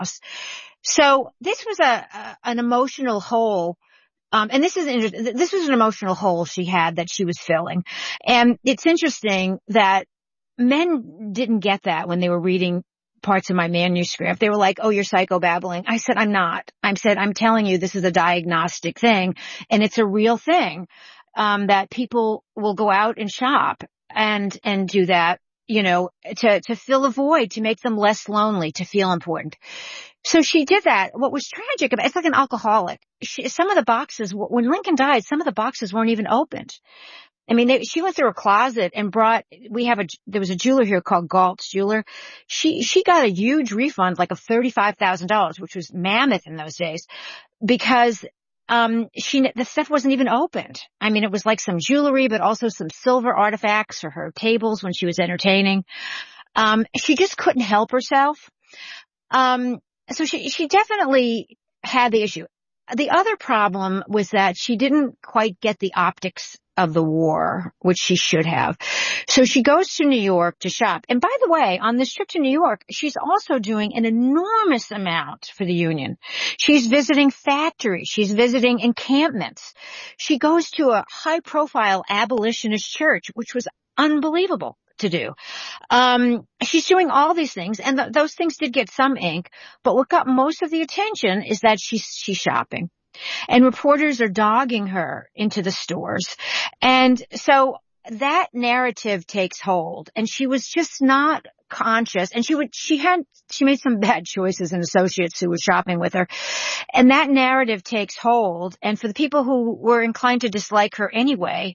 So this was an emotional hole. And this was an emotional hole she had that she was filling. And it's interesting that men didn't get that when they were reading parts of my manuscript. They were like, oh, you're psychobabbling. I said, I'm not. I'm telling you, this is a diagnostic thing, and it's a real thing, that people will go out and shop and do that, to fill a void, to make them less lonely, to feel important. So she did that. What was tragic about it's like an alcoholic. Some of the boxes, when Lincoln died, some of the boxes weren't even opened. I mean, she went through a closet and there was a jeweler here called Galt's Jeweler. She got a huge refund, like of $35,000, which was mammoth in those days, because the stuff wasn't even opened. I mean, it was like some jewelry, but also some silver artifacts for her tables when she was entertaining. She just couldn't help herself. So she definitely had the issue. The other problem was that she didn't quite get the optics of the war, which she should have. So she goes to New York to shop. And by the way, on this trip to New York, she's also doing an enormous amount for the Union. She's visiting factories. She's visiting encampments. She goes to a high-profile abolitionist church, which was unbelievable to do. She's doing all these things, and those things did get some ink, but what got most of the attention is that she's shopping. And reporters are dogging her into the stores. And so that narrative takes hold, and she was just not conscious. And she made some bad choices in associates who were shopping with her. And that narrative takes hold. And for the people who were inclined to dislike her anyway,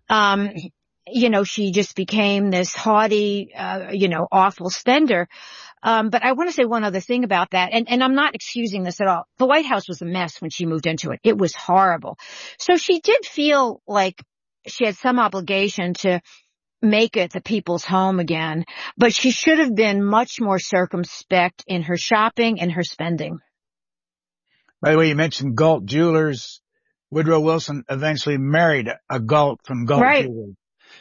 she just became this haughty, awful spender. But I want to say one other thing about that, and I'm not excusing this at all. The White House was a mess when she moved into it. It was horrible. So she did feel like she had some obligation to make it the people's home again, but she should have been much more circumspect in her shopping and her spending. By the way, you mentioned Galt Jewelers. Woodrow Wilson eventually married a Galt from Galt Jewelers.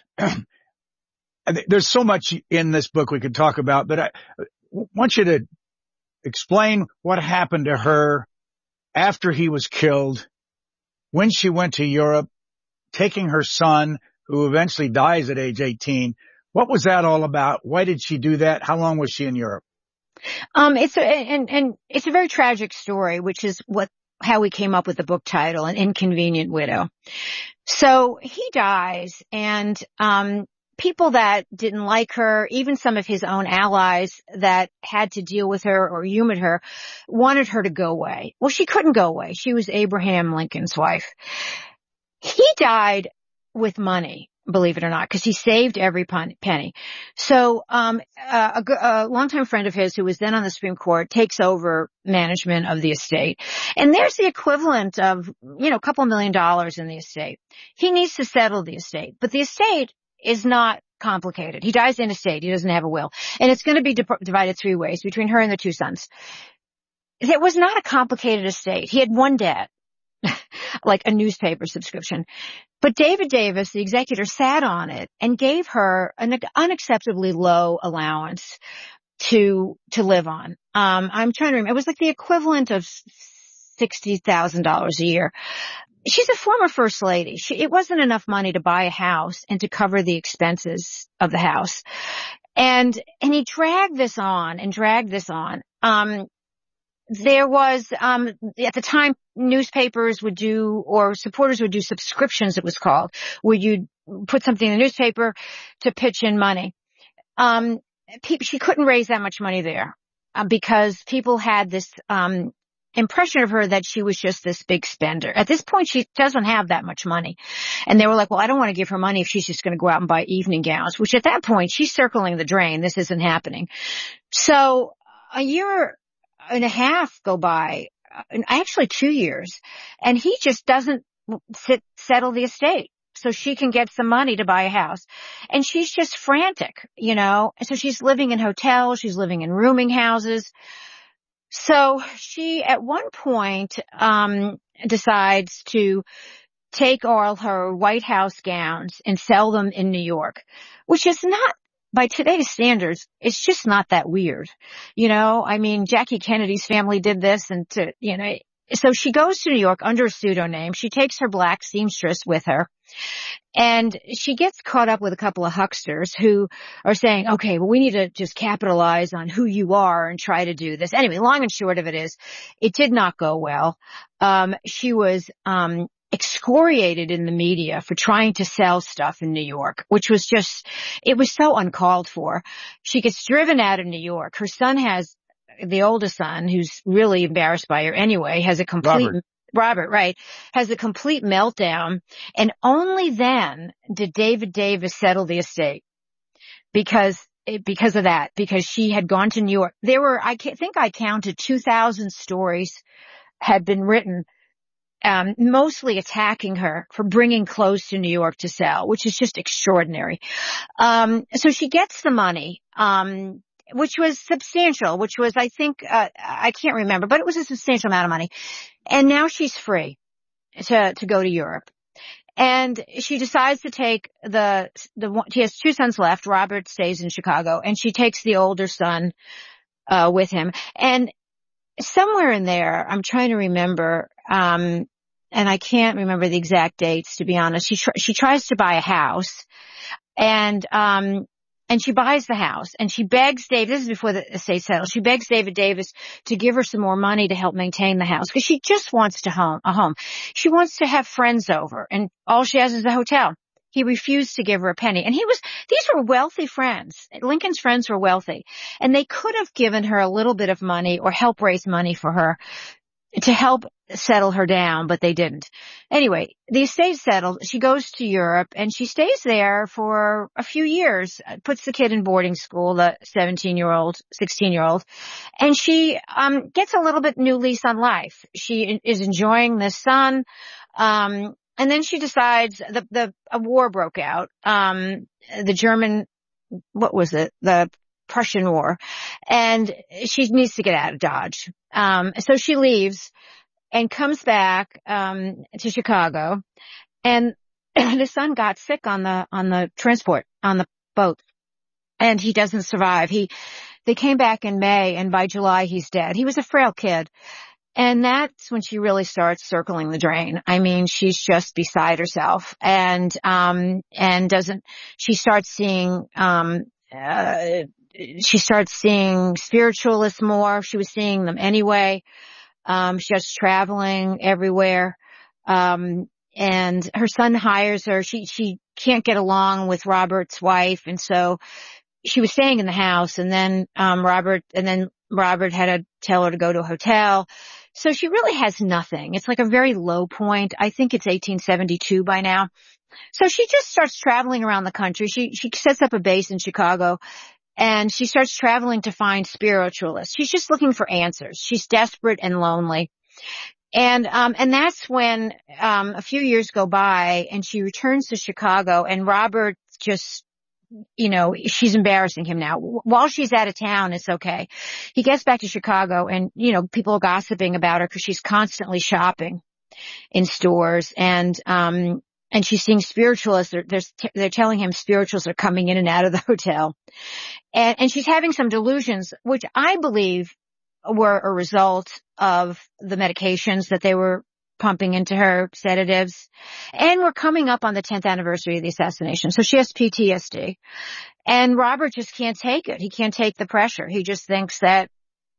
There's so much in this book we could talk about, but I want you to explain what happened to her after he was killed, when she went to Europe, taking her son, who eventually dies at age 18. What was that all about? Why did she do that? How long was she in Europe? It's a very tragic story, which is how we came up with the book title, An Inconvenient Widow. So he dies, and people that didn't like her, even some of his own allies that had to deal with her or humor her, wanted her to go away. Well, she couldn't go away. She was Abraham Lincoln's wife. He died with money, believe it or not, because he saved every penny. So a longtime friend of his, who was then on the Supreme Court, takes over management of the estate. And there's the equivalent of, a couple $1 million in the estate. He needs to settle the estate, but the estate is not complicated. He dies in estate. He doesn't have a will. And it's going to be divided 3 ways between her and the 2 sons. It was not a complicated estate. He had one debt, like a newspaper subscription. But David Davis, the executor, sat on it and gave her an unacceptably low allowance to live on. I'm trying to remember. It was like the equivalent of $60,000 a year. She's a former first lady. It wasn't enough money to buy a house and to cover the expenses of the house. And he dragged this on. There was, at the time, newspapers would do, or supporters would do subscriptions, it was called, where you'd put something in the newspaper to pitch in money. She couldn't raise that much money there, because people had this, impression of her that she was just this big spender. At this point, she doesn't have that much money. And they were like, well, I don't want to give her money if she's just going to go out and buy evening gowns, which at that point, she's circling the drain. This isn't happening. So a year and a half go by, actually 2 years, and he just doesn't settle the estate so she can get some money to buy a house. And she's just frantic, So she's living in hotels. She's living in rooming houses. So she, at one point, decides to take all her White House gowns and sell them in New York, which is not by today's standards, it's just not that weird. I mean, Jackie Kennedy's family did this so she goes to New York under a pseudonym. She takes her black seamstress with her. And she gets caught up with a couple of hucksters who are saying, okay, well, we need to just capitalize on who you are and try to do this. Anyway, long and short of it is, it did not go well. She was, excoriated in the media for trying to sell stuff in New York, which was it was so uncalled for. She gets driven out of New York. Her son the oldest son, who's really embarrassed by her anyway, has a complete Robert, right, has a complete meltdown. And only then did David Davis settle the estate because of that, because she had gone to New York. I think I counted 2,000 stories had been written, mostly attacking her for bringing clothes to New York to sell, which is just extraordinary. So she gets the money, which was substantial, which was, I think, I can't remember, but it was a substantial amount of money. And now she's free to go to Europe. And she decides to take she has two sons left. Robert stays in Chicago, and she takes the older son, with him. And somewhere in there, I'm trying to remember, and I can't remember the exact dates, to be honest. She tries to buy a house, and she buys the house, and she begs this is before the estate settles, she begs David Davis to give her some more money to help maintain the house, because she just wants a home. She wants to have friends over, and all she has is a hotel. He refused to give her a penny. And these were wealthy friends. Lincoln's friends were wealthy, and they could have given her a little bit of money or help raise money for her to help settle her down, but they didn't. Anyway, the estate settled. She goes to Europe, and she stays there for a few years, puts the kid in boarding school, the 16-year-old, and she gets a little bit new lease on life. She is enjoying the sun, and then she decides a war broke out. The German, what was it? The Prussian War, and she needs to get out of Dodge. So she leaves and comes back, to Chicago, and the son got sick on the transport, on the boat, and he doesn't survive. They came back in May, and by July he's dead. He was a frail kid. And that's when she really starts circling the drain. I mean, she's just beside herself, and she starts seeing spiritualists more. She was seeing them anyway. She starts traveling everywhere. And her son hires her. She can't get along with Robert's wife. And so she was staying in the house, and then, Robert had to tell her to go to a hotel. So she really has nothing. It's like a very low point. I think it's 1872 by now. So she just starts traveling around the country. She sets up a base in Chicago, and she starts traveling to find spiritualists. She's just looking for answers. She's desperate and lonely. And that's when, a few years go by, and she returns to Chicago, and Robert just, she's embarrassing him now. While she's out of town, it's okay. He gets back to Chicago, and, people are gossiping about her because she's constantly shopping in stores, and she's seeing spiritualists. They're telling him spiritualists are coming in and out of the hotel. And she's having some delusions, which I believe were a result of the medications that they were pumping into her, sedatives. And we're coming up on the 10th anniversary of the assassination. So she has PTSD. And Robert just can't take it. He can't take the pressure. He just thinks that,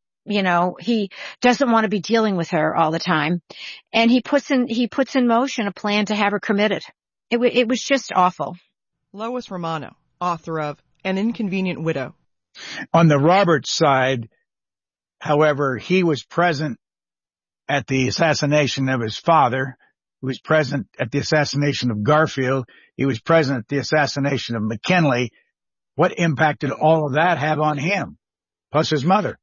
he doesn't want to be dealing with her all the time. And he puts in motion a plan to have her committed. It was just awful. Lois Romano, author of An Inconvenient Widow. On the Robert side, however, he was present at the assassination of his father. He was present at the assassination of Garfield. He was present at the assassination of McKinley. What impact did all of that have on him, plus his mother?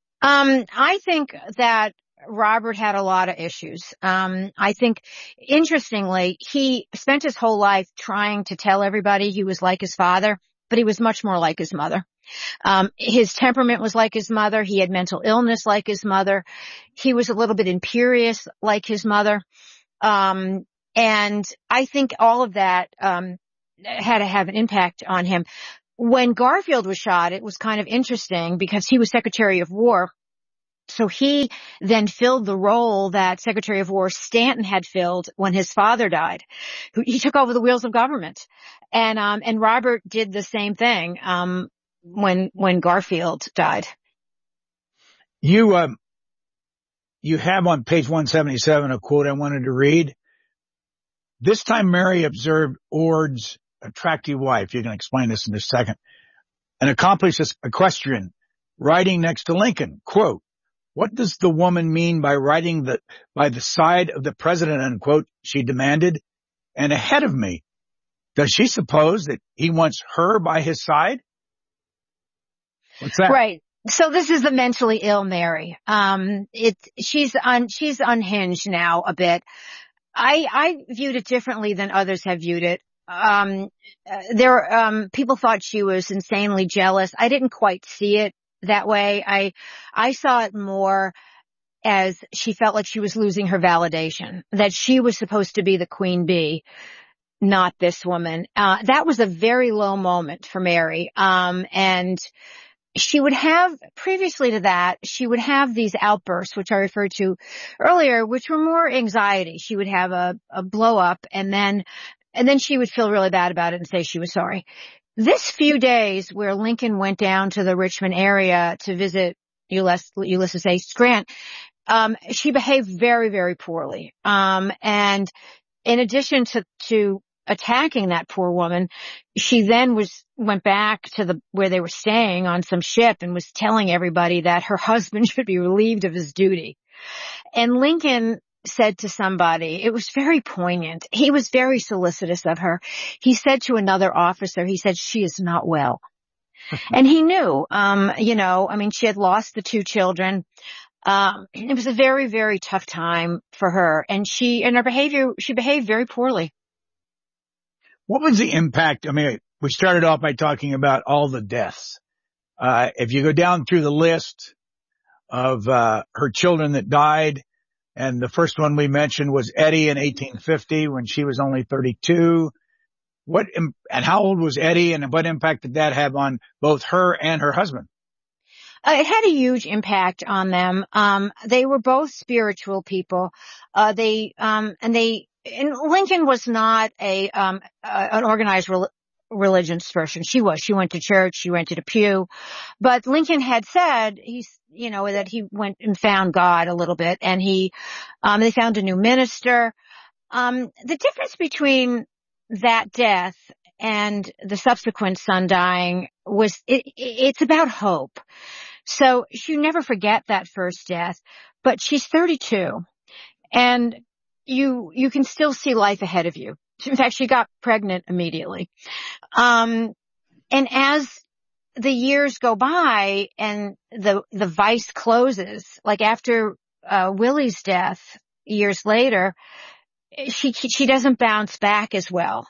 I think that Robert had a lot of issues. I think, interestingly, he spent his whole life trying to tell everybody he was like his father, but he was much more like his mother. His temperament was like his mother. He had mental illness like his mother. He was a little bit imperious like his mother. And I think all of that, had to have an impact on him. when Garfield was shot, it was kind of interesting because he was Secretary of War. So he then filled the role that Secretary of War Stanton had filled when his father died. He took over the wheels of government. And Robert did the same thing, when Garfield died. You have on page 177 a quote I wanted to read. This time Mary observed Ord's attractive wife. You can explain this in a second. An accomplished equestrian riding next to Lincoln. Quote, what does the woman mean by riding by the side of the president, unquote, she demanded, and ahead of me? Does she suppose that he wants her by his side? What's that? Right. So this is the mentally ill Mary. She's unhinged now a bit. I viewed it differently than others have viewed it. People thought she was insanely jealous. I didn't quite see it that way. I saw it more as she felt like she was losing her validation, that she was supposed to be the queen bee, not this woman. That was a very low moment for Mary. And she would have, previously to that, she would have these outbursts, which I referred to earlier, which were more anxiety. She would have a blow up and then she would feel really bad about it and say she was sorry. This few days where Lincoln went down to the Richmond area to visit Ulysses S. Grant, she behaved very, very poorly. And in addition to attacking that poor woman, she then went back to where they were staying on some ship and was telling everybody that her husband should be relieved of his duty. And Lincoln said to somebody, it was very poignant. He was very solicitous of her. He said to another officer, he said, she is not well. And he knew, she had lost the two children. It was a very, very tough time for her. And she behaved very poorly. What was the impact? I mean, we started off by talking about all the deaths. If you go down through the list of her children that died, and the first one we mentioned was Eddie in 1850 when she was only 32. And how old was Eddie, and what impact did that have on both her and her husband? It had a huge impact on them. They were both spiritual people. And Lincoln was not an organized religious person. She went to church, she rented a pew, but Lincoln had said that he went and found God a little bit, and they found a new minister. The difference between that death and the subsequent son dying was it's about hope. So she'll never forget that first death, but she's 32 and you can still see life ahead of you. In fact, she got pregnant immediately. And as the years go by and the vice closes, like after Willie's death years later, she doesn't bounce back as well.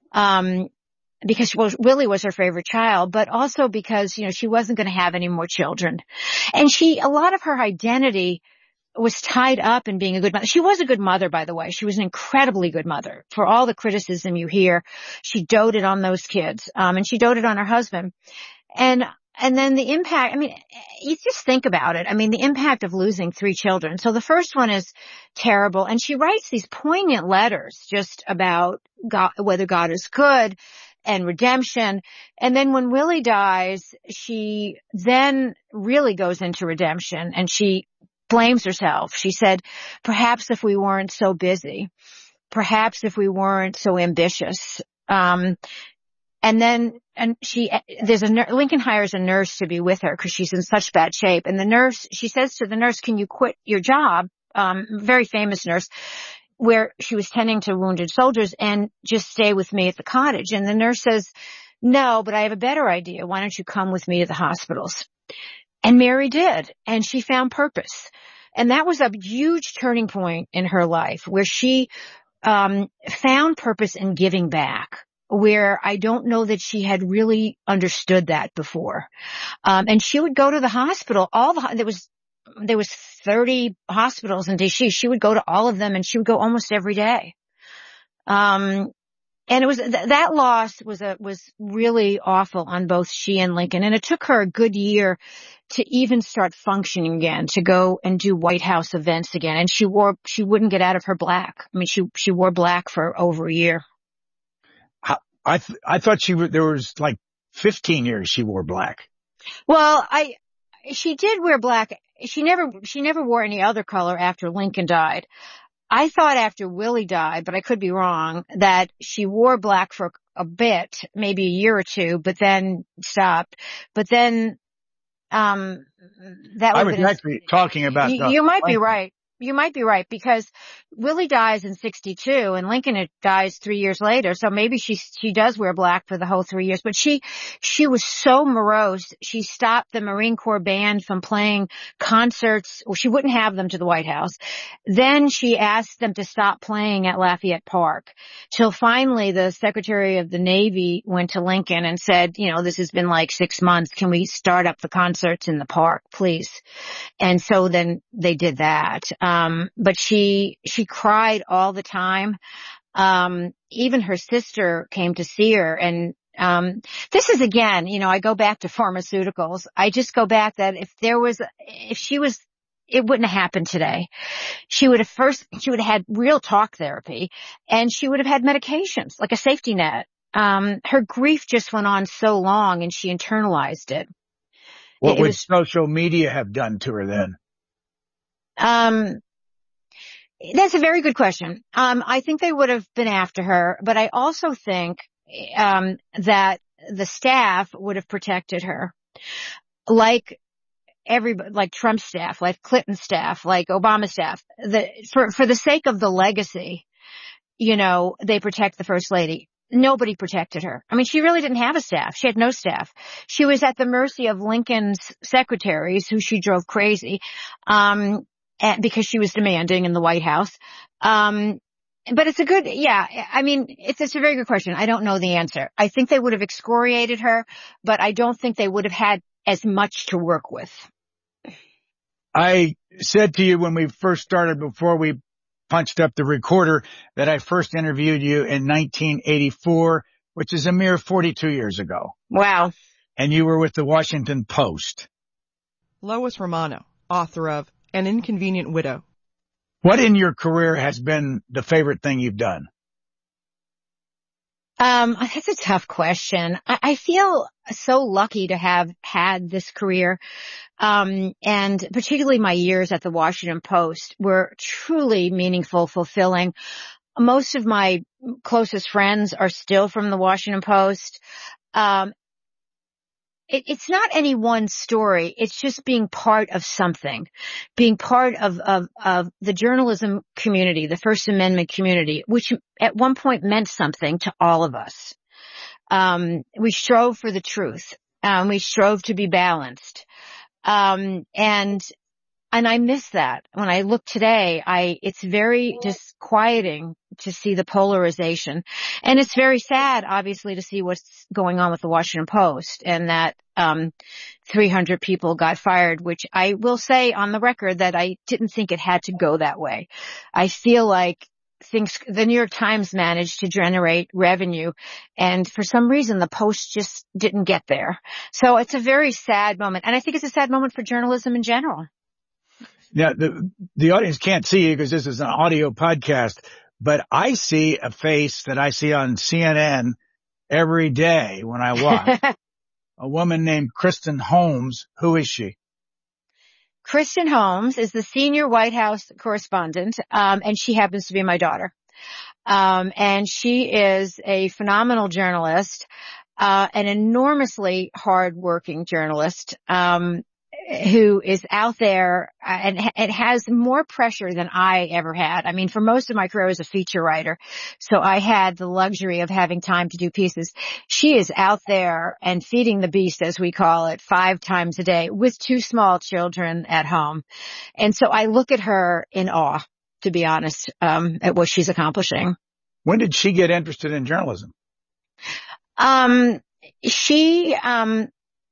Because Willie was her favorite child, but also because, she wasn't going to have any more children. And a lot of her identity was tied up in being a good mother. She was a good mother, by the way. She was an incredibly good mother. For all the criticism you hear, she doted on those kids, and she doted on her husband. And then the impact, you just think about it. The impact of losing 3 children. So the first one is terrible. And she writes these poignant letters just about God, whether God is good and redemption. And then when Willie dies, she then really goes into redemption and she blames herself. She said, perhaps if we weren't so busy, perhaps if we weren't so ambitious, Lincoln hires a nurse to be with her because she's in such bad shape. And she says to the nurse, can you quit your job? Very famous nurse, where she was tending to wounded soldiers, and just stay with me at the cottage. And the nurse says, no, but I have a better idea. Why don't you come with me to the hospitals? And Mary did. And she found purpose. And that was a huge turning point in her life where she found purpose in giving back, where I don't know that she had really understood that before. And she would go to the hospital, there was 30 hospitals in DC. She would go to all of them, and she would go almost every day. And it was, that loss was really awful on both she and Lincoln. And it took her a good year to even start functioning again, to go and do White House events again. And she wouldn't get out of her black. I mean, she wore black for over a year. I thought there was like 15 years she wore black. Well, she did wear black. She never wore any other color after Lincoln died. I thought after Willie died, but I could be wrong, that she wore black for a bit, maybe a year or two, but then stopped. But then, that I was actually talking about. You might be right. You might be right, because Willie dies in 62 and Lincoln dies 3 years later. So maybe she does wear black for the whole 3 years, but she was so morose. She stopped the Marine Corps band from playing concerts. Well, she wouldn't have them to the White House. Then she asked them to stop playing at Lafayette Park, till finally the Secretary of the Navy went to Lincoln and said, this has been like 6 months. Can we start up the concerts in the park, please? And so then they did that. But she cried all the time. Even her sister came to see her. And, this is again, I go back to pharmaceuticals. I just go back that it wouldn't have happened today. She would have had real talk therapy, and she would have had medications, like a safety net. Her grief just went on so long, and she internalized it. What would social media have done to her then? That's a very good question. I think they would have been after her, but I also think, that the staff would have protected her. Like everybody, like Trump's staff, like Clinton's staff, like Obama's staff. For the sake of the legacy, they protect the First Lady. Nobody protected her. I mean, she really didn't have a staff. She had no staff. She was at the mercy of Lincoln's secretaries, who she drove crazy, because she was demanding in the White House. But it's it's a very good question. I don't know the answer. I think they would have excoriated her, but I don't think they would have had as much to work with. I said to you when we first started, before we punched up the recorder, that I first interviewed you in 1984, which is a mere 42 years ago. Wow. And you were with the Washington Post. Lois Romano, author of An Inconvenient Widow. What in your career has been the favorite thing you've done? That's a tough question. I feel so lucky to have had this career. And particularly my years at the Washington Post were truly meaningful, fulfilling. Most of my closest friends are still from the Washington Post. It's not any one story. It's just being part of something, being part of the journalism community, the First Amendment community, which at one point meant something to all of us. We strove for the truth. We strove to be balanced. And I miss that. When I look today, it's very disquieting to see the polarization. And it's very sad, obviously, to see what's going on with the Washington Post, and that 300 people got fired, which I will say on the record that I didn't think it had to go that way. I feel like the New York Times managed to generate revenue, and for some reason the Post just didn't get there. So it's a very sad moment. And I think it's a sad moment for journalism in general. Now, the audience can't see you because this is an audio podcast, but I see a face that I see on CNN every day when I watch. A woman named Kristen Holmes. Who is she? Kristen Holmes is the senior White House correspondent, and she happens to be my daughter. And she is a phenomenal journalist, an enormously hardworking journalist, who is out there and it has more pressure than I ever had. I mean, for most of my career, I was a feature writer, so I had the luxury of having time to do pieces. She is out there and feeding the beast, as we call it, 5 times a day with 2 small children at home. And so I look at her in awe, to be honest, at what she's accomplishing. When did she get interested in journalism? She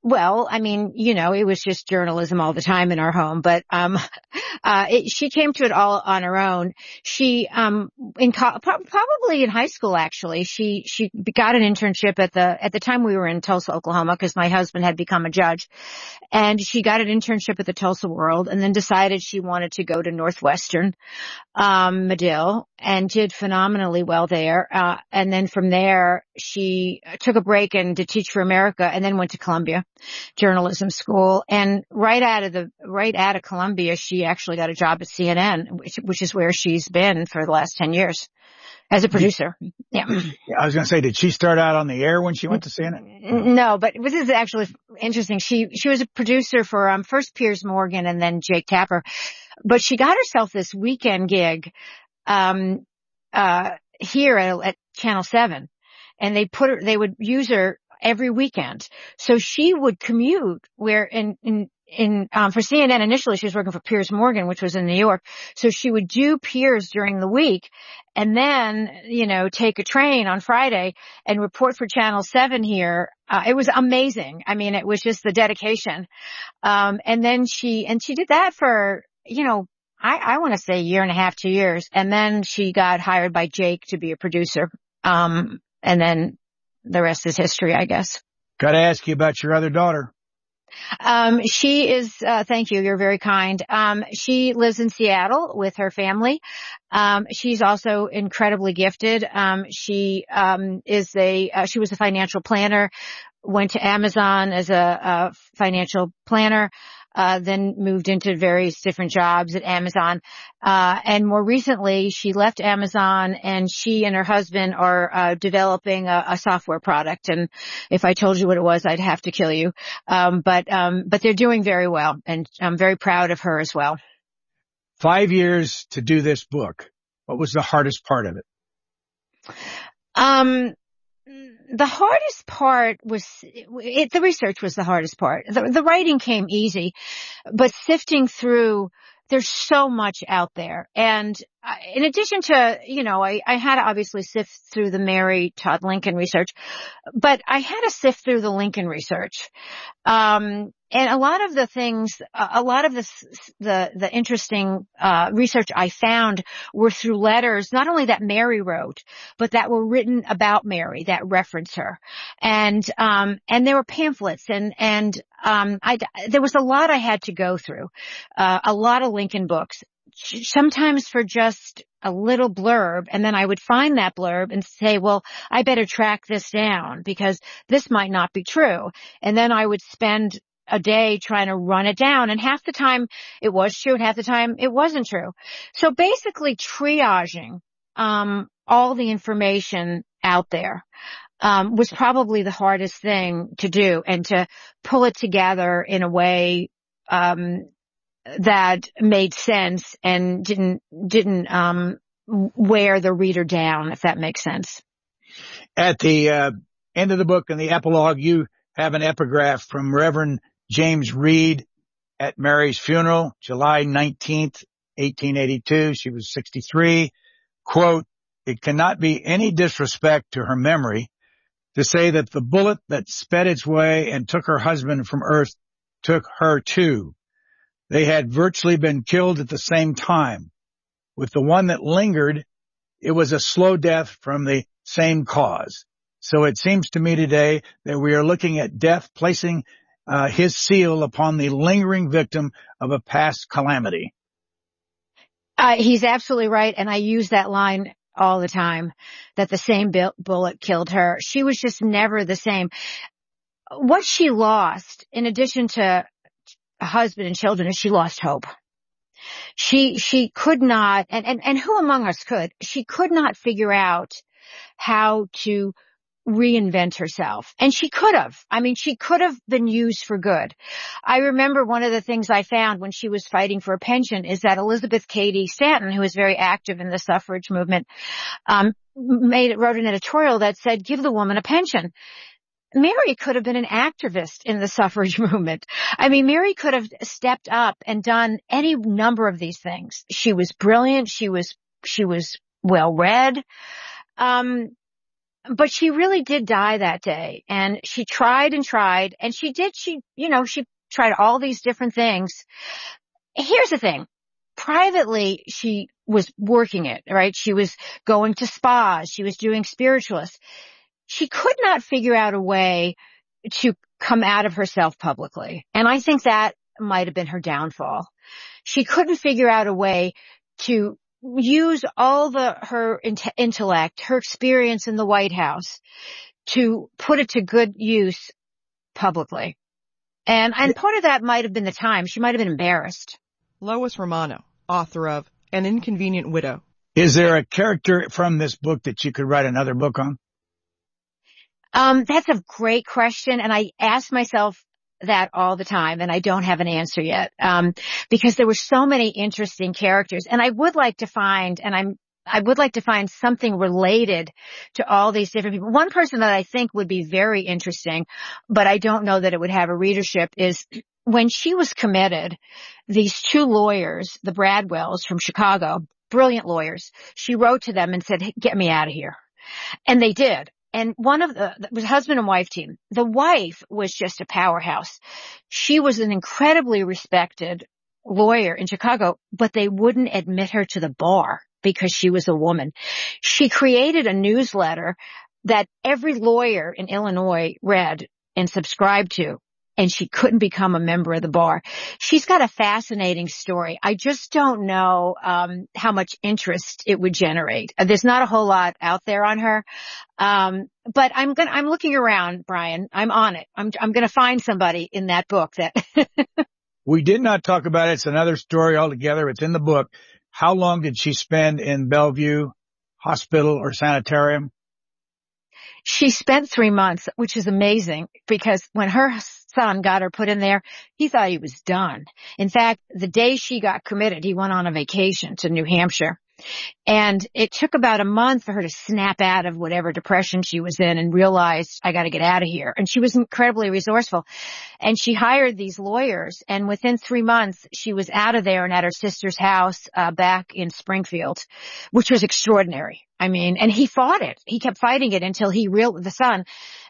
Well, I mean, it was just journalism all the time in our home, but, she came to it all on her own. She, probably in high school, actually, she got an internship at the time we were in Tulsa, Oklahoma, because my husband had become a judge, and she got an internship at the Tulsa World and then decided she wanted to go to Northwestern, Medill, and did phenomenally well there. And then from there, she took a break and to Teach for America, and then went to Columbia Journalism School. And right out of Columbia, she actually got a job at CNN, which is where she's been for the last 10 years as a producer. Yeah. I was going to say, did she start out on the air when she went to CNN? No, but this is actually interesting. She was a producer for, first Piers Morgan and then Jake Tapper. But she got herself this weekend gig, here at Channel 7. And they would use her every weekend. So she would commute for CNN initially she was working for Piers Morgan, which was in New York. So she would do Piers during the week and then, take a train on Friday and report for Channel 7 here. It was amazing. I mean, it was just the dedication. And then she did that for, I want to say a year and a half, 2 years. And then she got hired by Jake to be a producer. And then the rest is history, I guess. Got to ask you about your other daughter. She is, thank you. You're very kind. She lives in Seattle with her family. She's also incredibly gifted. She was a financial planner, went to Amazon as a financial planner, then moved into various different jobs at Amazon. And more recently, she left Amazon and she and her husband are, developing a software product. And if I told you what it was, I'd have to kill you. But they're doing very well, and I'm very proud of her as well. 5 years to do this book. What was the hardest part of it? The hardest part was the research was the hardest part. The writing came easy, but sifting through, there's so much out there. And in addition to, I had to obviously sift through the Mary Todd Lincoln research, but I had to sift through the Lincoln research. And a lot of the things, the interesting, research I found were through letters, not only that Mary wrote, but that were written about Mary, that reference her. And there were pamphlets and there was a lot I had to go through, a lot of Lincoln books, sometimes for just a little blurb. And then I would find that blurb and say, well, I better track this down because this might not be true. And then I would spend a day trying to run it down. And half the time it was true and half the time it wasn't true. So basically triaging, all the information out there, was probably the hardest thing to do, and to pull it together in a way, that made sense and didn't wear the reader down, if that makes sense. At the end of the book, in the epilogue, you have an epigraph from Reverend James Reed at Mary's funeral, July 19th, 1882. She was 63. Quote, "It cannot be any disrespect to her memory to say that the bullet that sped its way and took her husband from earth took her too. They had virtually been killed at the same time. With the one that lingered, it was a slow death from the same cause. So it seems to me today that we are looking at death placing his seal upon the lingering victim of a past calamity." He's absolutely right. And I use that line all the time, that the same bullet killed her. She was just never the same. What she lost, in addition to a husband and children, is she lost hope. She could not, and who among us could? She could not figure out how to reinvent herself. And she could have. I mean, she could have been used for good. I remember one of the things I found when she was fighting for a pension is that Elizabeth Cady Stanton, who was very active in the suffrage movement, wrote an editorial that said, "Give the woman a pension." Mary could have been an activist in the suffrage movement. I mean, Mary could have stepped up and done any number of these things. She was brilliant. She was well read. but she really did die that day. And she tried and tried, and she tried all these different things. Here's the thing. Privately, she was working it, right? She was going to spas. She was doing spiritualists. She could not figure out a way to come out of herself publicly. And I think that might have been her downfall. She couldn't figure out a way to use all her intellect, her experience in the White House, to put it to good use publicly. And part of that might have been the time. She might have been embarrassed. Lois Romano, author of An Inconvenient Widow. Is there a character from this book that you could write another book on? That's a great question. And I ask myself that all the time, and I don't have an answer yet. Because there were so many interesting characters, and I would like to find something related to all these different people. One person that I think would be very interesting, but I don't know that it would have a readership, is when she was committed, these two lawyers, the Bradwells from Chicago, brilliant lawyers, she wrote to them and said, "Get me out of here." And they did. And it was a husband and wife team. The wife was just a powerhouse. She was an incredibly respected lawyer in Chicago, but they wouldn't admit her to the bar because she was a woman. She created a newsletter that every lawyer in Illinois read and subscribed to, and she couldn't become a member of the bar. She's got a fascinating story. I just don't know how much interest it would generate. There's not a whole lot out there on her. But I'm looking around, Brian. I'm on it. I'm going to find somebody in that book that We did not talk about it. It's another story altogether. It's in the book. How long did she spend in Bellevue Hospital or Sanitarium? She spent 3 months, which is amazing, because when her son got her put in there, he thought he was done. In fact, the day she got committed, he went on a vacation to New Hampshire. And it took about a month for her to snap out of whatever depression she was in and realized, I got to get out of here. And she was incredibly resourceful. And she hired these lawyers. And within 3 months, she was out of there and at her sister's house back in Springfield, which was extraordinary. I mean, and he fought it. He kept fighting it until he realized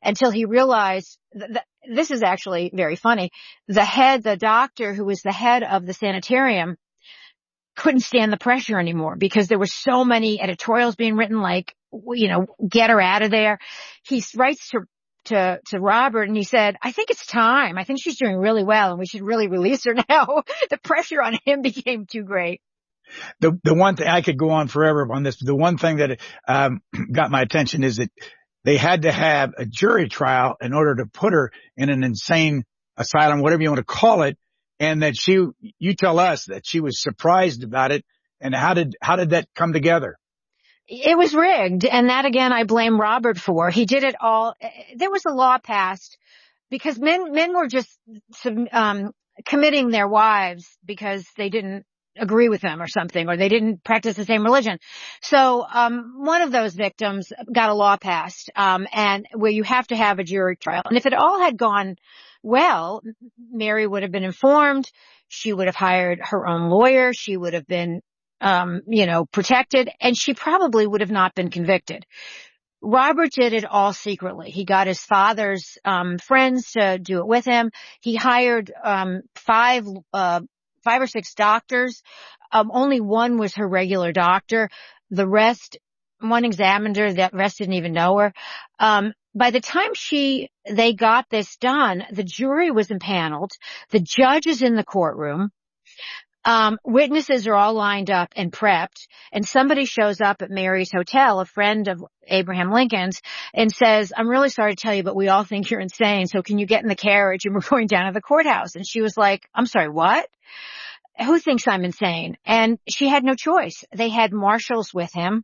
this is actually very funny. The doctor who was the head of the sanitarium couldn't stand the pressure anymore because there were so many editorials being written like, get her out of there. He writes to Robert and he said, I think it's time. I think she's doing really well and we should really release her now. The pressure on him became too great. The one thing, I could go on forever on this, but the one thing that got my attention is that they had to have a jury trial in order to put her in an insane asylum, whatever you want to call it. And that you tell us that she was surprised about it. And how did that come together? It was rigged. And that again, I blame Robert for. He did it all. There was a law passed because men were just, committing their wives because they didn't agree with them or something, or they didn't practice the same religion. So, one of those victims got a law passed, and where you have to have a jury trial. And if it all had gone well, Mary would have been informed. She would have hired her own lawyer. She would have been, protected, and she probably would have not been convicted. Robert did it all secretly. He got his father's, friends to do it with him. He hired, 5 or 6 doctors. Only one was her regular doctor. The rest, one examined her. The rest didn't even know her. By the time they got this done, the jury was impaneled. The judge is in the courtroom. Witnesses are all lined up and prepped. And somebody shows up at Mary's hotel, a friend of Abraham Lincoln's, and says, I'm really sorry to tell you, but we all think you're insane. So can you get in the carriage and we're going down to the courthouse? And she was like, I'm sorry, what? Who thinks I'm insane? And she had no choice. They had marshals with him.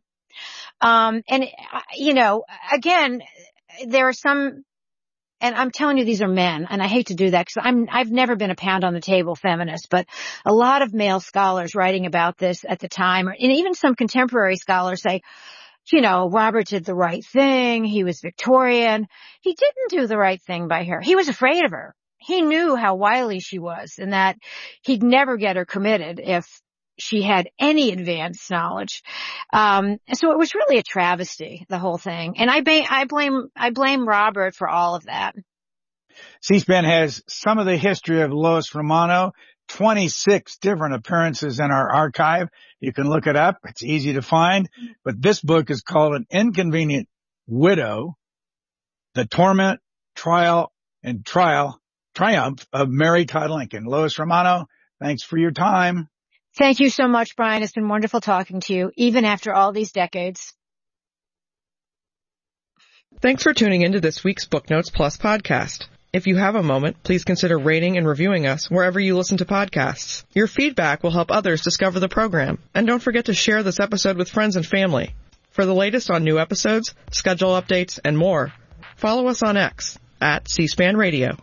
Again, there are some, and I'm telling you, these are men, and I hate to do that because I've never been a pound on the table feminist, but a lot of male scholars writing about this at the time, and even some contemporary scholars say, Robert did the right thing. He was Victorian. He didn't do the right thing by her. He was afraid of her. He knew how wily she was and that he'd never get her committed if she had any advanced knowledge. So it was really a travesty, the whole thing. And I blame Robert for all of that. C-SPAN has some of the history of Lois Romano, 26 different appearances in our archive. You can look it up. It's easy to find. But this book is called An Inconvenient Widow, The Torment, Trial, and Triumph of Mary Todd Lincoln. Lois Romano, thanks for your time. Thank you so much, Brian. It's been wonderful talking to you, even after all these decades. Thanks for tuning into this week's Book Notes Plus podcast. If you have a moment, please consider rating and reviewing us wherever you listen to podcasts. Your feedback will help others discover the program. And don't forget to share this episode with friends and family. For the latest on new episodes, schedule updates, and more, follow us on X at C-SPAN Radio.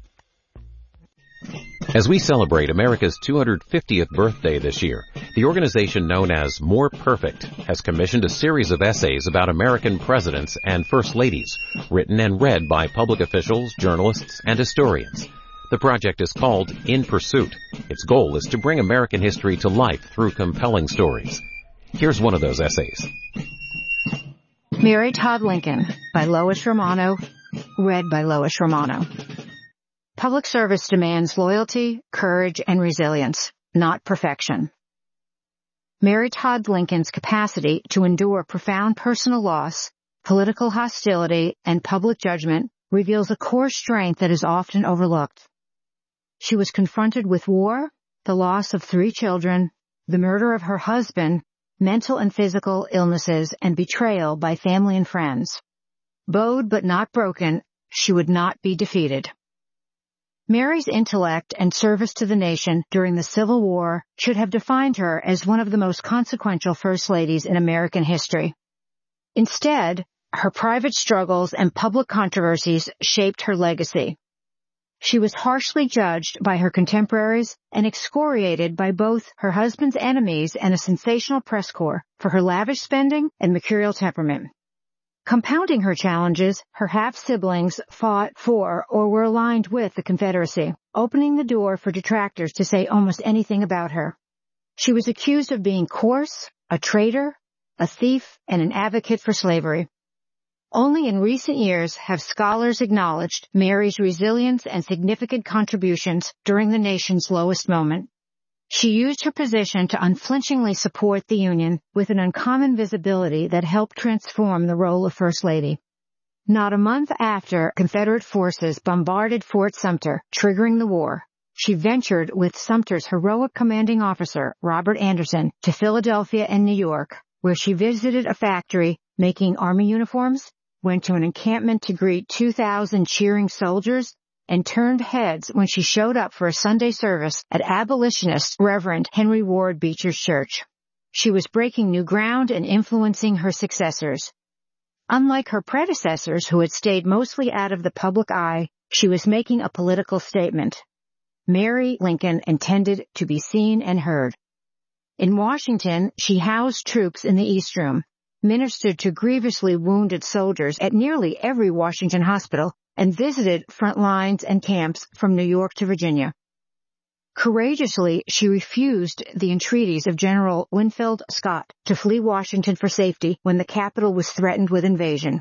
As we celebrate America's 250th birthday this year, the organization known as More Perfect has commissioned a series of essays about American presidents and first ladies, written and read by public officials, journalists, and historians. The project is called In Pursuit. Its goal is to bring American history to life through compelling stories. Here's one of those essays. Mary Todd Lincoln by Lois Romano, read by Lois Romano. Public service demands loyalty, courage, and resilience, not perfection. Mary Todd Lincoln's capacity to endure profound personal loss, political hostility, and public judgment reveals a core strength that is often overlooked. She was confronted with war, the loss of 3 children, the murder of her husband, mental and physical illnesses, and betrayal by family and friends. Bowed but not broken, she would not be defeated. Mary's intellect and service to the nation during the Civil War should have defined her as one of the most consequential first ladies in American history. Instead, her private struggles and public controversies shaped her legacy. She was harshly judged by her contemporaries and excoriated by both her husband's enemies and a sensational press corps for her lavish spending and mercurial temperament. Compounding her challenges, her half-siblings fought for or were aligned with the Confederacy, opening the door for detractors to say almost anything about her. She was accused of being coarse, a traitor, a thief, and an advocate for slavery. Only in recent years have scholars acknowledged Mary's resilience and significant contributions during the nation's lowest moment. She used her position to unflinchingly support the Union with an uncommon visibility that helped transform the role of First Lady. Not a month after Confederate forces bombarded Fort Sumter, triggering the war, she ventured with Sumter's heroic commanding officer, Robert Anderson, to Philadelphia and New York, where she visited a factory making Army uniforms, went to an encampment to greet 2,000 cheering soldiers, and turned heads when she showed up for a Sunday service at abolitionist Reverend Henry Ward Beecher's church. She was breaking new ground and influencing her successors. Unlike her predecessors, who had stayed mostly out of the public eye, she was making a political statement. Mary Lincoln intended to be seen and heard. In Washington, she housed troops in the East Room, ministered to grievously wounded soldiers at nearly every Washington hospital, and visited front lines and camps from New York to Virginia. Courageously, she refused the entreaties of General Winfield Scott to flee Washington for safety when the capital was threatened with invasion.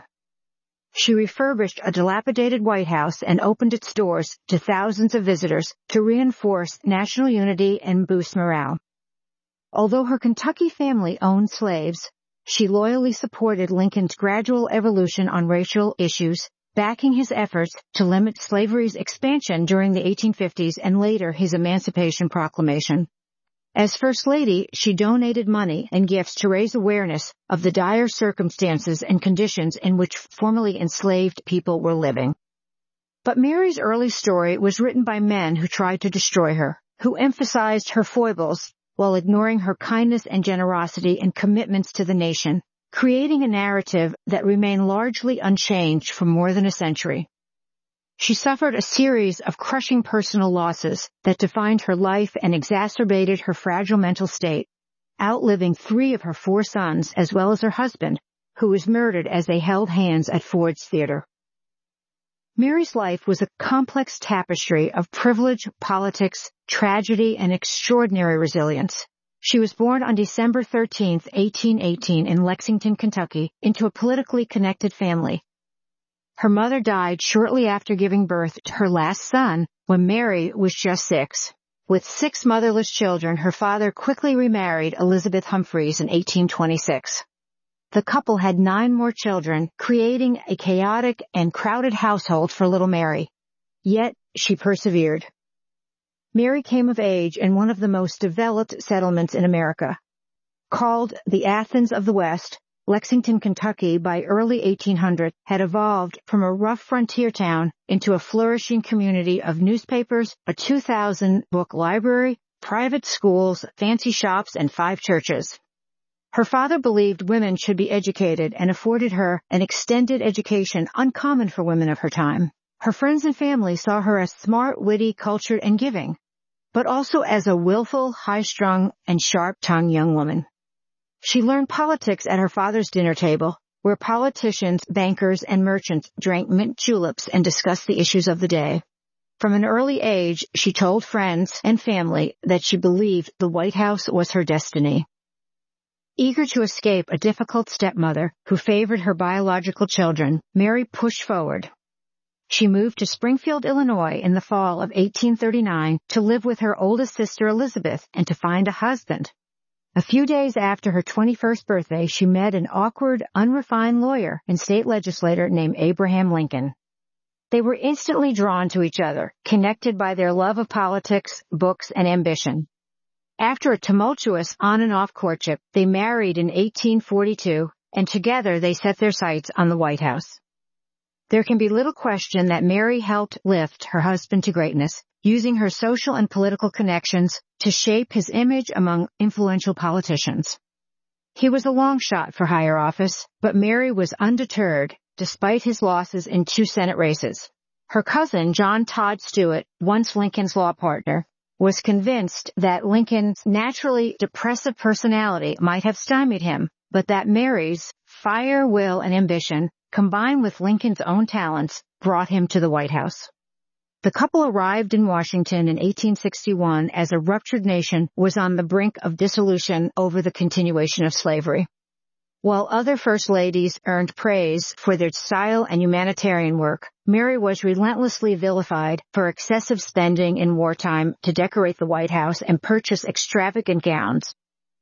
She refurbished a dilapidated White House and opened its doors to thousands of visitors to reinforce national unity and boost morale. Although her Kentucky family owned slaves, she loyally supported Lincoln's gradual evolution on racial issues, backing his efforts to limit slavery's expansion during the 1850s and later his Emancipation Proclamation. As First Lady, she donated money and gifts to raise awareness of the dire circumstances and conditions in which formerly enslaved people were living. But Mary's early story was written by men who tried to destroy her, who emphasized her foibles while ignoring her kindness and generosity and commitments to the nation, creating a narrative that remained largely unchanged for more than a century. She suffered a series of crushing personal losses that defined her life and exacerbated her fragile mental state, outliving 3 of her 4 sons as well as her husband, who was murdered as they held hands at Ford's Theater. Mary's life was a complex tapestry of privilege, politics, tragedy, and extraordinary resilience. She was born on December 13, 1818 in Lexington, Kentucky, into a politically connected family. Her mother died shortly after giving birth to her last son when Mary was just 6. With 6 motherless children, her father quickly remarried Elizabeth Humphreys in 1826. The couple had 9 more children, creating a chaotic and crowded household for little Mary. Yet, she persevered. Mary came of age in one of the most developed settlements in America. Called the Athens of the West, Lexington, Kentucky by early 1800 had evolved from a rough frontier town into a flourishing community of newspapers, a 2,000-book library, private schools, fancy shops, and 5 churches. Her father believed women should be educated and afforded her an extended education uncommon for women of her time. Her friends and family saw her as smart, witty, cultured, and giving, but also as a willful, high-strung, and sharp-tongued young woman. She learned politics at her father's dinner table, where politicians, bankers, and merchants drank mint juleps and discussed the issues of the day. From an early age, she told friends and family that she believed the White House was her destiny. Eager to escape a difficult stepmother who favored her biological children, Mary pushed forward. She moved to Springfield, Illinois in the fall of 1839 to live with her oldest sister Elizabeth and to find a husband. A few days after her 21st birthday, she met an awkward, unrefined lawyer and state legislator named Abraham Lincoln. They were instantly drawn to each other, connected by their love of politics, books, and ambition. After a tumultuous on and off courtship, they married in 1842, and together they set their sights on the White House. There can be little question that Mary helped lift her husband to greatness, using her social and political connections to shape his image among influential politicians. He was a long shot for higher office, but Mary was undeterred despite his losses in 2 Senate races. Her cousin, John Todd Stewart, once Lincoln's law partner, was convinced that Lincoln's naturally depressive personality might have stymied him, but that Mary's fire, will, and ambition, combined with Lincoln's own talents, brought him to the White House. The couple arrived in Washington in 1861 as a ruptured nation was on the brink of dissolution over the continuation of slavery. While other first ladies earned praise for their style and humanitarian work, Mary was relentlessly vilified for excessive spending in wartime to decorate the White House and purchase extravagant gowns.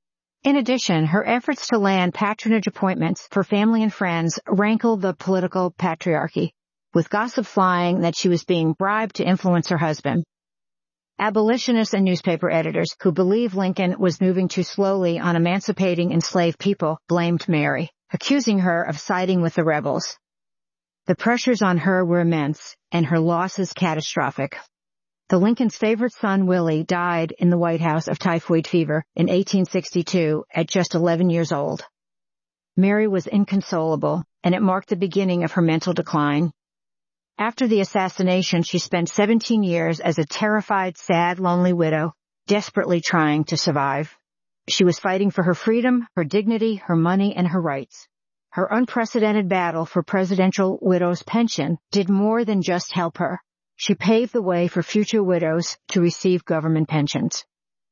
In addition, her efforts to land patronage appointments for family and friends rankled the political patriarchy, with gossip flying that she was being bribed to influence her husband. Abolitionists and newspaper editors who believed Lincoln was moving too slowly on emancipating enslaved people blamed Mary, accusing her of siding with the rebels. The pressures on her were immense, and her losses catastrophic. The Lincoln's favorite son, Willie, died in the White House of typhoid fever in 1862 at just 11 years old. Mary was inconsolable, and it marked the beginning of her mental decline. After the assassination, she spent 17 years as a terrified, sad, lonely widow, desperately trying to survive. She was fighting for her freedom, her dignity, her money, and her rights. Her unprecedented battle for presidential widow's pension did more than just help her. She paved the way for future widows to receive government pensions.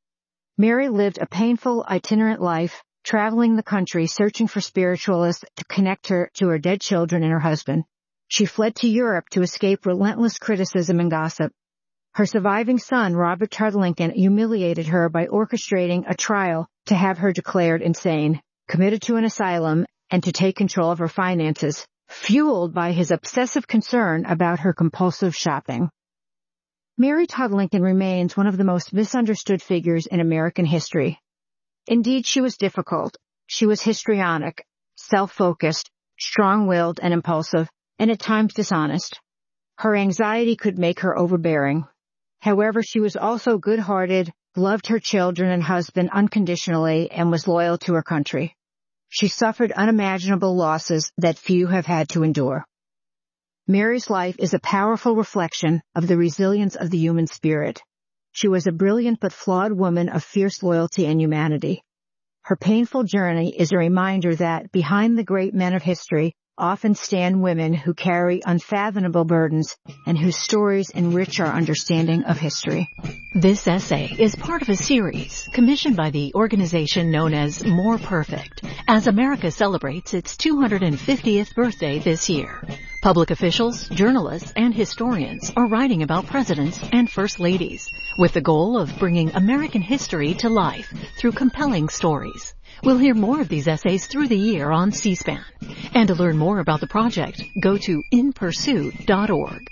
Mary lived a painful, itinerant life, traveling the country searching for spiritualists to connect her to her dead children and her husband. She fled to Europe to escape relentless criticism and gossip. Her surviving son, Robert Todd Lincoln, humiliated her by orchestrating a trial to have her declared insane, committed to an asylum, and to take control of her finances, fueled by his obsessive concern about her compulsive shopping. Mary Todd Lincoln remains one of the most misunderstood figures in American history. Indeed, she was difficult. She was histrionic, self-focused, strong-willed, and impulsive, and at times dishonest. Her anxiety could make her overbearing. However, she was also good-hearted, loved her children and husband unconditionally, and was loyal to her country. She suffered unimaginable losses that few have had to endure. Mary's life is a powerful reflection of the resilience of the human spirit. She was a brilliant but flawed woman of fierce loyalty and humanity. Her painful journey is a reminder that behind the great men of history often stand women who carry unfathomable burdens and whose stories enrich our understanding of history. This essay is part of a series commissioned by the organization known as More Perfect, as America celebrates its 250th birthday this year. Public officials, journalists, and historians are writing about presidents and first ladies, with the goal of bringing American history to life through compelling stories. We'll hear more of these essays through the year on C-SPAN. And to learn more about the project, go to inpursuit.org.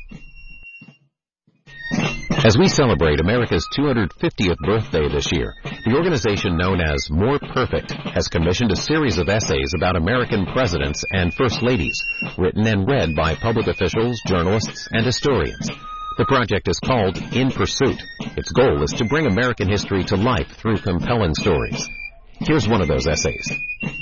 As we celebrate America's 250th birthday this year, the organization known as More Perfect has commissioned a series of essays about American presidents and first ladies, written and read by public officials, journalists, and historians. The project is called In Pursuit. Its goal is to bring American history to life through compelling stories. Here's one of those essays.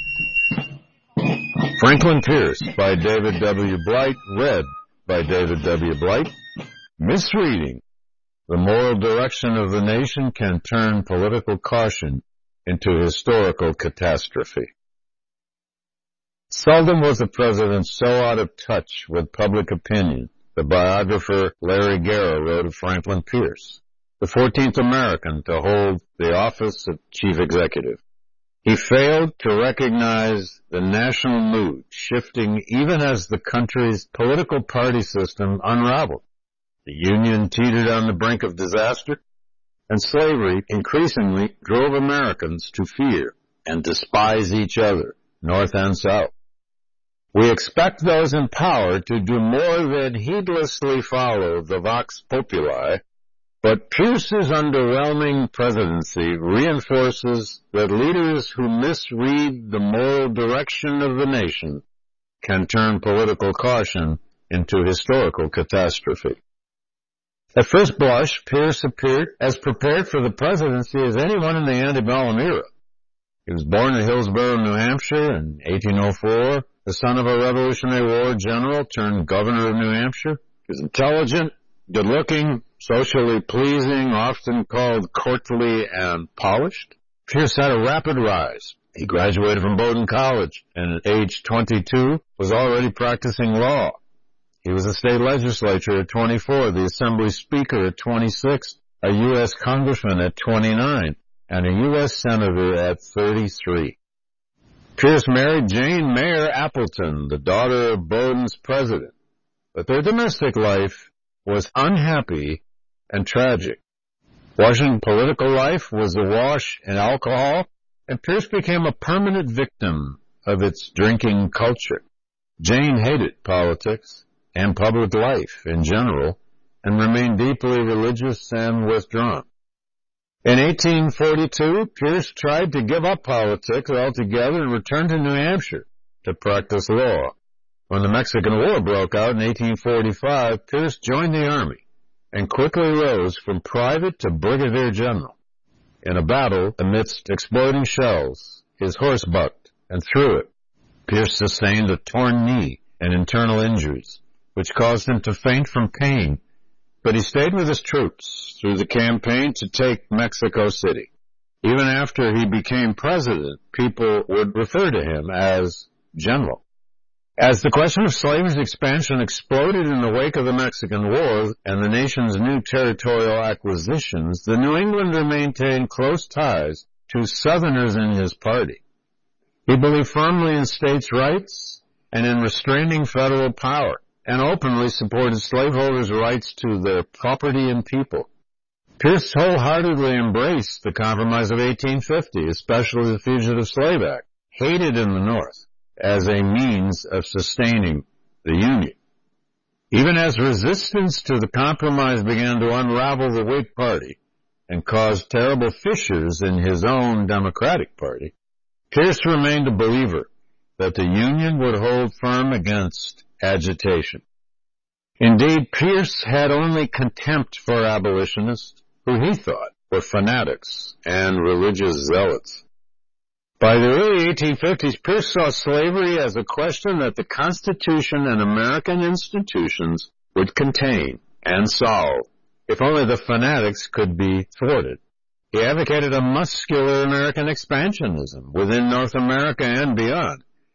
Franklin Pierce by David W. Blight, read by David W. Blight. Misreading. The moral direction of the nation can turn political caution into historical catastrophe. Seldom was a president so out of touch with public opinion, the biographer Larry Garrow wrote of Franklin Pierce, the 14th American to hold the office of chief executive. He failed to recognize the national mood shifting even as the country's political party system unraveled. The Union teetered on the brink of disaster, and slavery increasingly drove Americans to fear and despise each other, North and South. We expect those in power to do more than heedlessly follow the vox populi, but Pierce's underwhelming presidency reinforces that leaders who misread the moral direction of the nation can turn political caution into historical catastrophe. At first blush, Pierce appeared as prepared for the presidency as anyone in the antebellum era. He was born in Hillsborough, New Hampshire in 1804, the son of a Revolutionary War general turned governor of New Hampshire. He was intelligent, good-looking, socially pleasing, often called courtly and polished. Pierce had a rapid rise. He graduated from Bowdoin College and at age 22 was already practicing law. He was a state legislature at 24, the Assembly Speaker at 26, a U.S. Congressman at 29, and a U.S. Senator at 33. Pierce married Jane Mayer Appleton, the daughter of Bowdoin's president, but their domestic life was unhappy and tragic. Washington political life was awash in alcohol, and Pierce became a permanent victim of its drinking culture. Jane hated politics and public life in general, and remained deeply religious and withdrawn. In 1842, Pierce tried to give up politics altogether and returned to New Hampshire to practice law. When the Mexican War broke out in 1845, Pierce joined the Army and quickly rose from private to brigadier general. In a battle amidst exploding shells, his horse bucked, and through it, Pierce sustained a torn knee and internal injuries, which caused him to faint from pain, but he stayed with his troops through the campaign to take Mexico City. Even after he became president, people would refer to him as General. As the question of slavery's expansion exploded in the wake of the Mexican War and the nation's new territorial acquisitions, the New Englander maintained close ties to Southerners in his party. He believed firmly in states' rights and in restraining federal power, and openly supported slaveholders' rights to their property and people. Pierce wholeheartedly embraced the Compromise of 1850, especially the Fugitive Slave Act, hated in the North, as a means of sustaining the Union. Even as resistance to the compromise began to unravel the Whig Party and cause terrible fissures in his own Democratic Party, Pierce remained a believer that the Union would hold firm against agitation. Indeed, Pierce had only contempt for abolitionists, who he thought were fanatics and religious zealots. By the early 1850s, Pierce saw slavery as a question that the Constitution and American institutions would contain and solve, if only the fanatics could be thwarted. He advocated a muscular American expansionism within North America and beyond.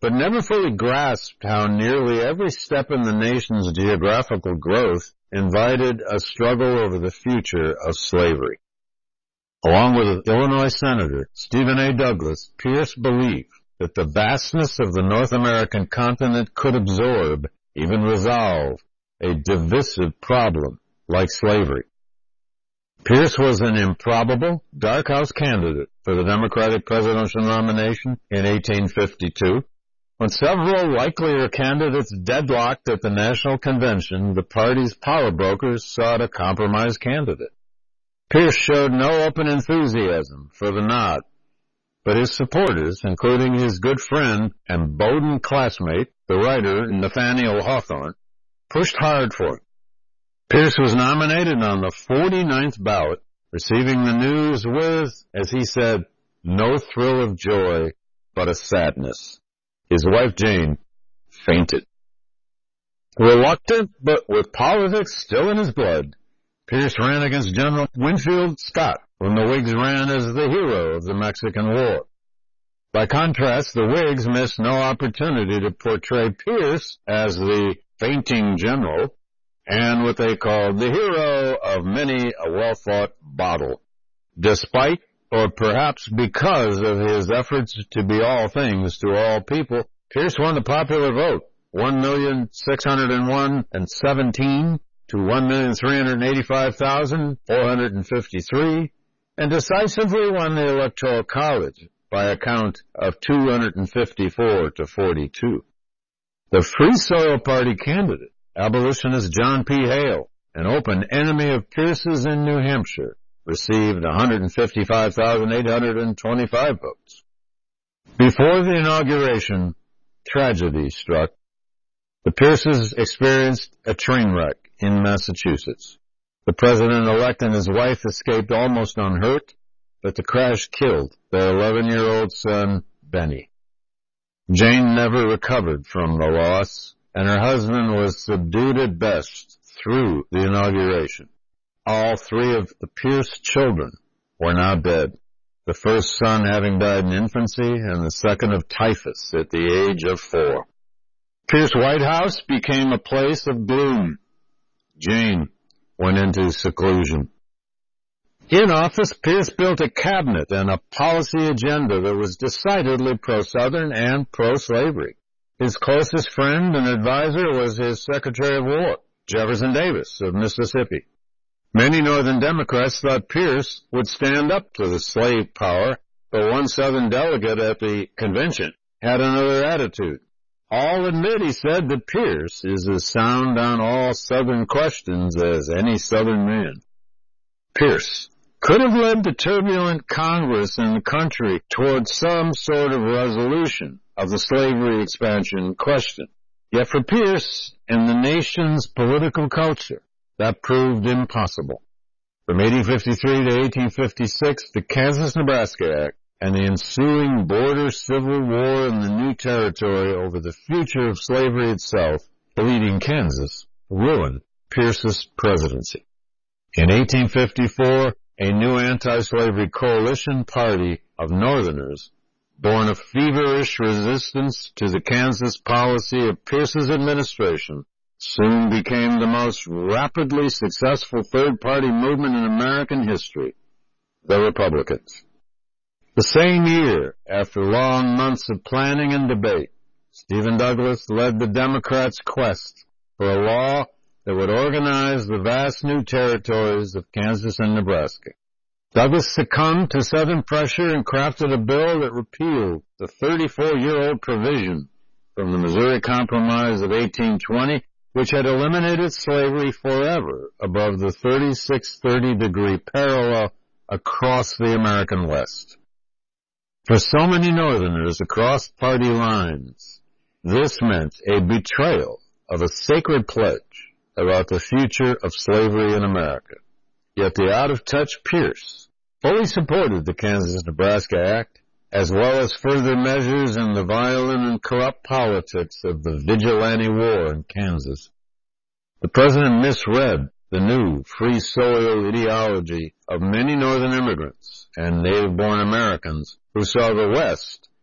but never fully grasped how nearly every step in the nation's geographical growth invited a struggle over the future of slavery. Along with Illinois Senator Stephen A. Douglas, Pierce believed that the vastness of the North American continent could absorb, even resolve, a divisive problem like slavery. Pierce was an improbable, dark house candidate for the Democratic presidential nomination in 1852. When several likelier candidates deadlocked at the National Convention, the party's power brokers sought a compromise candidate. Pierce showed no open enthusiasm for the nod, but his supporters, including his good friend and Bowdoin classmate, the writer Nathaniel Hawthorne, pushed hard for him. Pierce was nominated on the 49th ballot, receiving the news with, as he said, no thrill of joy, but a sadness. His wife, Jane, fainted. Reluctant, but with politics still in his blood, Pierce ran against General Winfield Scott when the Whigs ran as the hero of the Mexican War. By contrast, the Whigs missed no opportunity to portray Pierce as the fainting general and what they called the hero of many a well-fought battle. Despite, or perhaps because of his efforts to be all things to all people, Pierce won the popular vote, 1,601,017 to 1,385,453, and decisively won the Electoral College by a count of 254 to 42. The Free Soil Party candidate, abolitionist John P. Hale, an open enemy of Pierce's in New Hampshire, received 155,825 votes. Before the inauguration, tragedy struck. The Pierces experienced a train wreck in Massachusetts. The president-elect and his wife escaped almost unhurt, but the crash killed their 11-year-old son, Benny. Jane never recovered from the loss, and her husband was subdued at best through the inauguration. All three of the Pierce children were now dead, the first son having died in infancy and the second of typhus at the age of 4. Pierce White House became a place of gloom. Jane went into seclusion. In office, Pierce built a cabinet and a policy agenda that was decidedly pro-Southern and pro-slavery. His closest friend and advisor was his Secretary of War, Jefferson Davis of Mississippi. Many Northern Democrats thought Pierce would stand up to the slave power, but one Southern delegate at the convention had another attitude. All admit, he said, that Pierce is as sound on all Southern questions as any Southern man. Pierce could have led the turbulent Congress and the country towards some sort of resolution of the slavery expansion question. Yet for Pierce and the nation's political culture, that proved impossible. From 1853 to 1856, the Kansas-Nebraska Act and the ensuing border civil war in the new territory over the future of slavery itself, bleeding Kansas, ruined Pierce's presidency. In 1854, a new anti-slavery coalition party of Northerners, born of feverish resistance to the Kansas policy of Pierce's administration, soon became the most rapidly successful third-party movement in American history, the Republicans. The same year, after long months of planning and debate, Stephen Douglas led the Democrats' quest for a law that would organize the vast new territories of Kansas and Nebraska. Douglas succumbed to Southern pressure and crafted a bill that repealed the 34-year-old provision from the Missouri Compromise of 1820, which had eliminated slavery forever above the 3630-degree parallel across the American West. For so many Northerners across party lines, this meant a betrayal of a sacred pledge about the future of slavery in America. Yet the out-of-touch Pierce fully supported the Kansas-Nebraska Act, as well as further measures in the violent and corrupt politics of the vigilante war in Kansas. The president misread the new free soil ideology of many Northern immigrants and native-born Americans who saw the West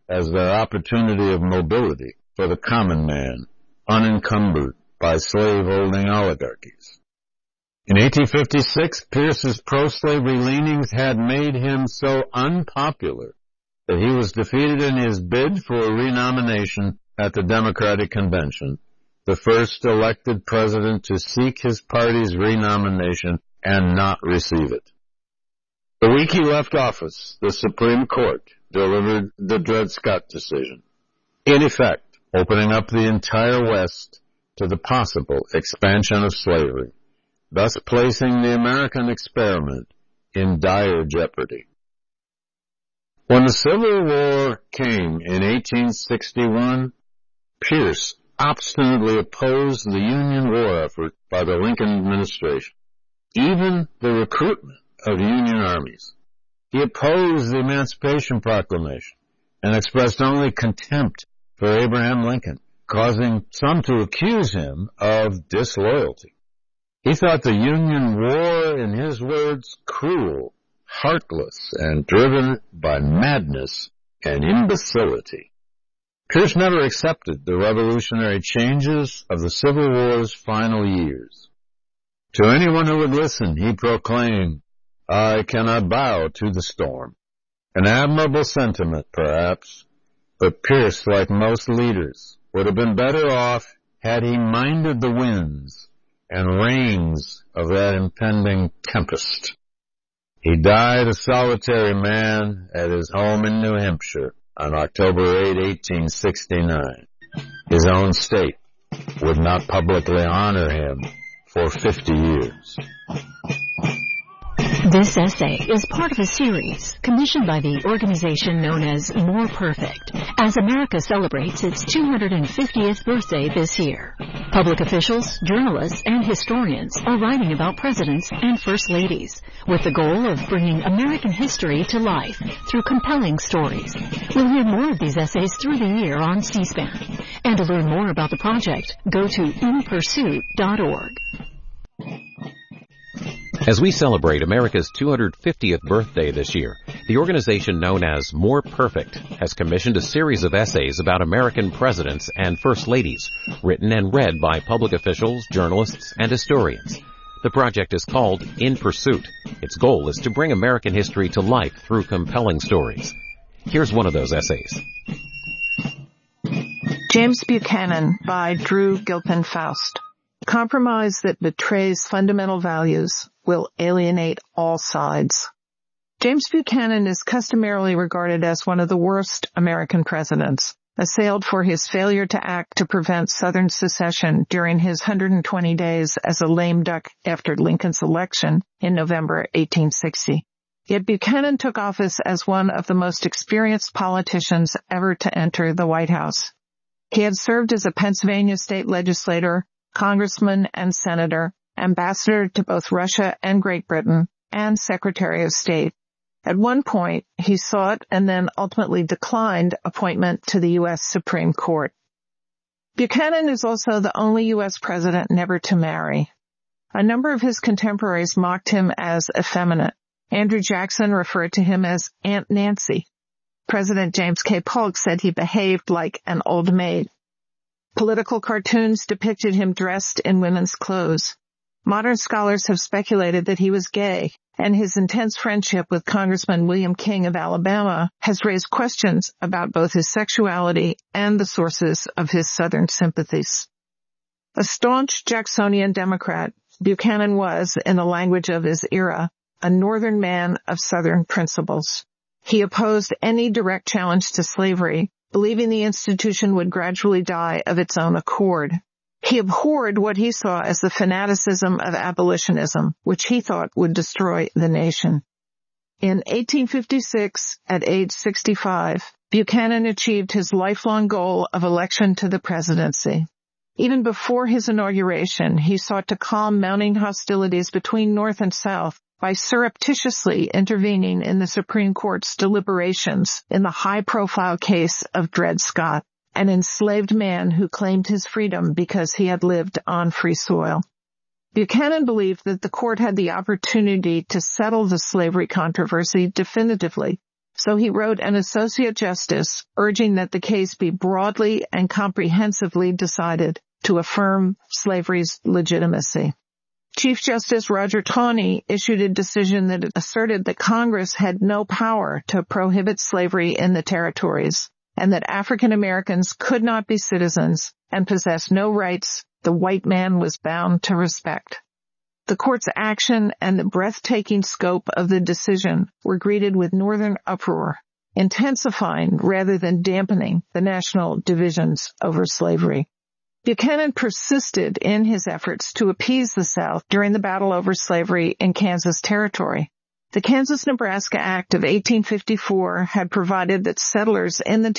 as their opportunity of mobility for the common man, unencumbered by slave-holding oligarchies. In 1856, Pierce's pro-slavery leanings had made him so unpopular that he was defeated in his bid for a renomination at the Democratic Convention, the first elected president to seek his party's renomination and not receive it. The week he left office, the Supreme Court delivered the Dred Scott decision, in effect opening up the entire West to the possible expansion of slavery, thus placing the American experiment in dire jeopardy. When the Civil War came in 1861, Pierce obstinately opposed the Union war effort by the Lincoln administration, even the recruitment of Union armies. He opposed the Emancipation Proclamation and expressed only contempt for Abraham Lincoln, causing some to accuse him of disloyalty. He thought the Union war, in his words, cruel, heartless, and driven by madness and imbecility. Pierce never accepted the revolutionary changes of the Civil War's final years. To anyone who would listen, he proclaimed, "I cannot bow to the storm." An admirable sentiment, perhaps, but Pierce, like most leaders, would have been better off had he minded the winds and rains of that impending tempest. He died a solitary man at his home in New Hampshire on October 8, 1869. His own state would not publicly honor him for 50 years. This essay is part of a series commissioned by the organization known as More Perfect, as America celebrates its 250th birthday this year. Public officials, journalists, and historians are writing about presidents and first ladies, with the goal of bringing American history to life through compelling stories. We'll hear more of these essays through the year on C-SPAN. And to learn more about the project, go to inpursuit.org. As we celebrate America's 250th birthday this year, the organization known as More Perfect has commissioned a series of essays about American presidents and first ladies, written and read by public officials, journalists, and historians. The project is called In Pursuit. Its goal is to bring American history to life through compelling stories. Here's one of those essays. James Buchanan by Drew Gilpin Faust. Compromise that betrays fundamental values will alienate all sides. James Buchanan is customarily regarded as one of the worst American presidents, assailed for his failure to act to prevent Southern secession during his 120 days as a lame duck after Lincoln's election in November 1860. Yet Buchanan took office as one of the most experienced politicians ever to enter the White House. He had served as a Pennsylvania state legislator, congressman and senator, ambassador to both Russia and Great Britain, and Secretary of State. At one point, he sought and then ultimately declined appointment to the U.S. Supreme Court. Buchanan is also the only U.S. president never to marry. A number of his contemporaries mocked him as effeminate. Andrew Jackson referred to him as Aunt Nancy. President James K. Polk said he behaved like an old maid. Political cartoons depicted him dressed in women's clothes. Modern scholars have speculated that he was gay, and his intense friendship with Congressman William King of Alabama has raised questions about both his sexuality and the sources of his Southern sympathies. A staunch Jacksonian Democrat, Buchanan was, in the language of his era, a Northern man of Southern principles. He opposed any direct challenge to slavery, believing the institution would gradually die of its own accord. He abhorred what he saw as the fanaticism of abolitionism, which he thought would destroy the nation. In 1856, at age 65, Buchanan achieved his lifelong goal of election to the presidency. Even before his inauguration, he sought to calm mounting hostilities between North and South by surreptitiously intervening in the Supreme Court's deliberations in the high-profile case of Dred Scott, an enslaved man who claimed his freedom because he had lived on free soil. Buchanan believed that the court had the opportunity to settle the slavery controversy definitively, So he wrote an associate justice urging that the case be broadly and comprehensively decided to affirm slavery's legitimacy. Chief Justice Roger Taney issued a decision that asserted that Congress had no power to prohibit slavery in the territories, and that African Americans could not be citizens and possessed no rights the white man was bound to respect. The court's action and the breathtaking scope of the decision were greeted with Northern uproar, intensifying rather than dampening the national divisions over slavery. Buchanan persisted in his efforts to appease the South during the battle over slavery in Kansas Territory. The Kansas-Nebraska Act of 1854 had provided that settlers in the